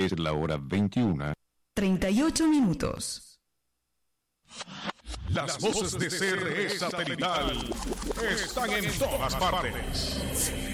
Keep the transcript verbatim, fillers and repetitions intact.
Es la hora veintiuna. treinta y ocho minutos. Las voces de C R E Satelital están en todas partes.